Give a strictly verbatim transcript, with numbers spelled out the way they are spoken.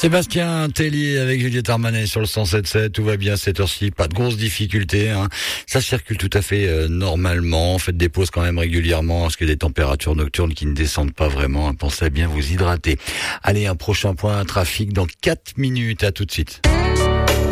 Sébastien Tellier avec Juliette Armanet sur le cent sept sept, tout va bien cette heure-ci, pas de grosses difficultés, hein. Ça circule tout à fait euh, normalement, faites des pauses quand même régulièrement, parce qu'il y a des températures nocturnes qui ne descendent pas vraiment, hein. Pensez à bien vous hydrater. Allez, un prochain point, trafic dans quatre minutes, à tout de suite.